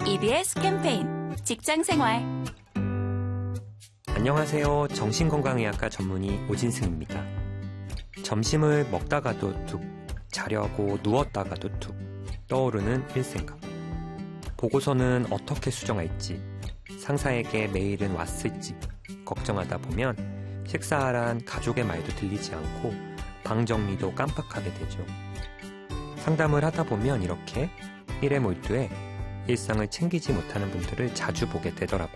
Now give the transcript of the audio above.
EBS 캠페인 직장생활. 안녕하세요. 정신건강의학과 전문의 오진승입니다. 점심을 먹다가도 툭, 자려고 누웠다가도 툭 떠오르는 일생각. 보고서는 어떻게 수정할지, 상사에게 메일은 왔을지 걱정하다 보면 식사하란 가족의 말도 들리지 않고 방 정리도 깜빡하게 되죠. 상담을 하다 보면 이렇게 일에 몰두해 일상을 챙기지 못하는 분들을 자주 보게 되더라고요.